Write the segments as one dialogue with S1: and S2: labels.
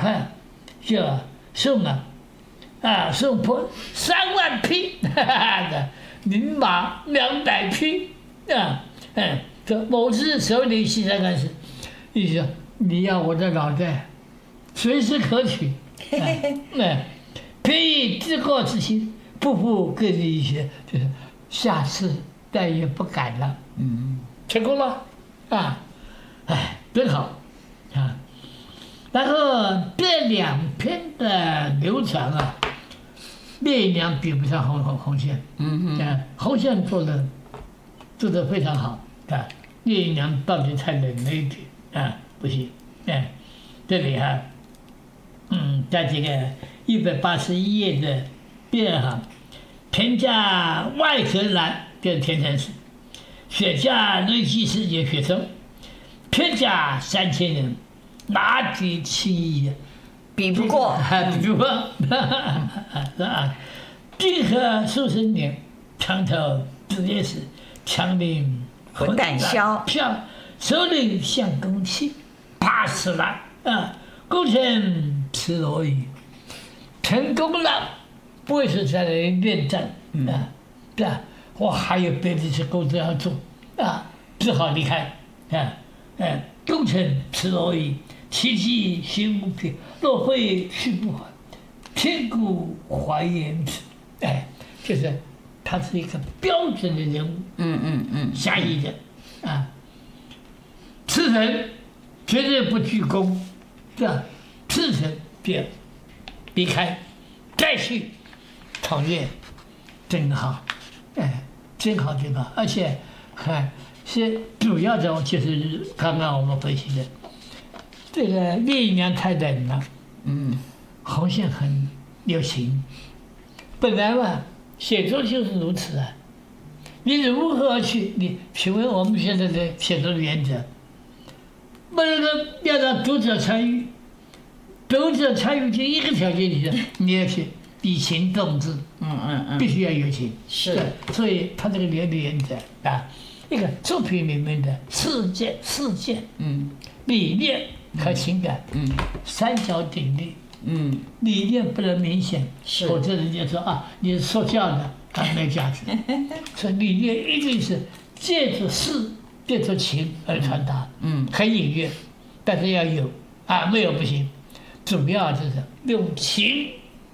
S1: 块就送送破3万匹银马200匹这某次首领西山干事，你说你要我的脑袋，随时可取。便宜知过之心，不负各地一些，就是下次再也不敢了。成功了真好然后这2篇的流传聂隐娘比不上红线。红线做得非常好聂隐娘到底太冷了一点不行这里在这个181页的第2行，田家外河南就是田城市，雪家内记世界雪城，偏家3000人，哪敌轻易
S2: 比不过，
S1: 比不过定河数十年，长头直接是强令
S2: 混胆消，
S1: 首领相公器，怕死了功臣吃罗衣，成功了，不会是在那里恋战我还有别的事工作要做只好离开功臣吃罗衣，其迹心无凭，若会去不还，天古怀言之就是他是一个标准的人物下意的吃人绝对不居功吃人别离开，再去讨厌，真好真好，而且是主要的就是刚刚我们分析的这个聂隐娘太冷了红线很有情，本来嘛写作就是如此你如何去你请问我们现在的写作的原则，不能够要让读者参与，读者参与第一个条件你要去以情动之必须要有情
S2: 是
S1: 所以他这个原则一个作品里面的事件理念和情感三角鼎立理念不能明显，否则人家说你是说教的没价值所以理念一定是借着事借着情而传达很隐约，但是要有没有不行，主要就是用情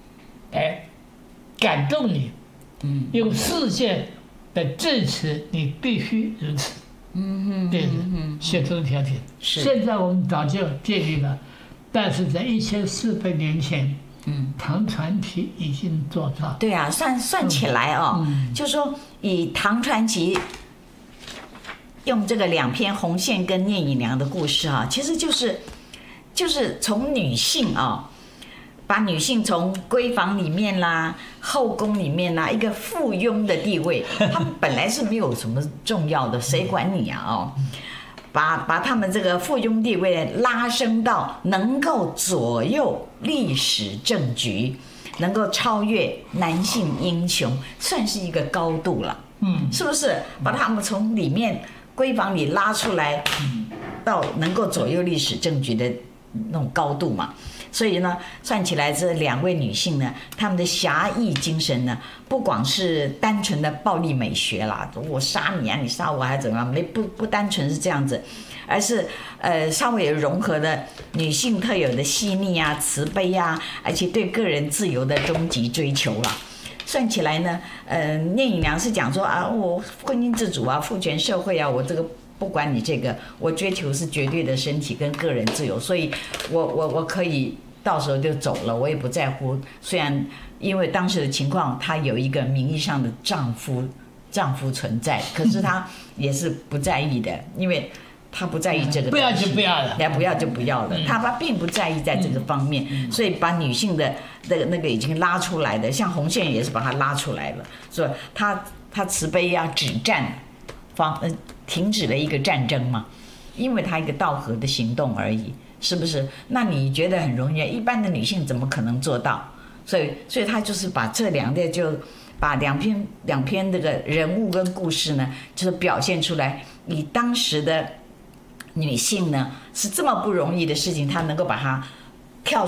S1: 感动你用事件的证词你必须如此这是写作的条件现在我们早就建立了，但是在1400年前唐传奇已经做到。
S2: 对啊，算起来就说以唐传奇用这个2篇红线跟聂隐娘的故事其实就是从女性把女性从闺房里面啦、后宫里面啦，一个附庸的地位，他们本来是没有什么重要的，谁管你把他们这个附庸地位拉升到能够左右历史政局，能够超越男性英雄，算是一个高度了。是不是？把他们从里面闺房里拉出来，到能够左右历史政局的那种高度嘛。所以呢，算起来这2位女性呢，她们的侠义精神呢，不光是单纯的暴力美学啦，我杀你你杀我还怎么样？不单纯是这样子，而是稍微有融合的女性特有的细腻慈悲而且对个人自由的终极追求啦。算起来呢，聂隐娘是讲说我婚姻自主父权社会我这个。不管你这个，我追求是绝对的身体跟个人自由，所以我可以到时候就走了，我也不在乎。虽然因为当时的情况，她有一个名义上的丈夫存在，可是她也是不在意的，因为她不在意这个东西，
S1: 不要就不要了，
S2: 不要就不要了。她并不在意在这个方面，所以把女性的那个已经拉出来的，像红线也是把她拉出来了，所以她慈悲止战，停止了一个战争嘛，因为他一个道和的行动而已，是不是？那你觉得很容易，一般的女性怎么可能做到？所以他就是把这2个就把两篇这个人物跟故事呢，就是表现出来，以当时的女性呢是这么不容易的事情，她能够把它